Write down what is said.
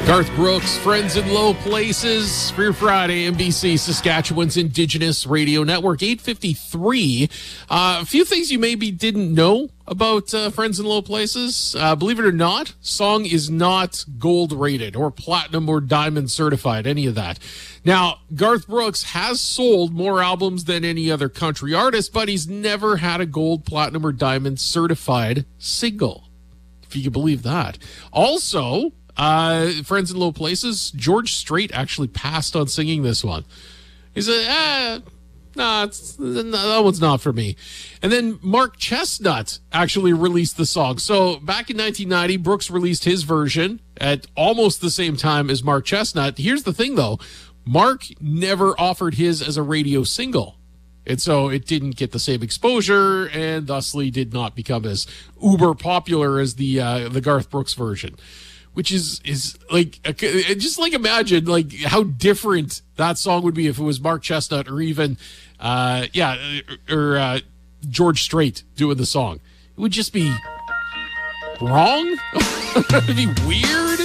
Garth Brooks, Friends in Low Places, for your Friday, NBC, Saskatchewan's Indigenous Radio Network, 8:53. A few things you maybe didn't know about Friends in Low Places. Believe it or not, song is not gold rated or platinum or diamond certified, any of that. Now, Garth Brooks has sold more albums than any other country artist, but he's never had a gold, platinum, or diamond certified single, if you can believe that. Also, Friends in Low Places, George Strait actually passed on singing this one. He said, that one's not for me. And then Mark Chestnut actually released the song. So back in 1990, Brooks released his version at almost the same time as Mark Chestnut. Here's the thing, though. Mark never offered his as a radio single. And so it didn't get the same exposure and thusly did not become as uber popular as the Garth Brooks version. Which is like, just like imagine like how different that song would be if it was Mark Chestnut or even, George Strait doing the song. It would just be wrong. It'd be weird.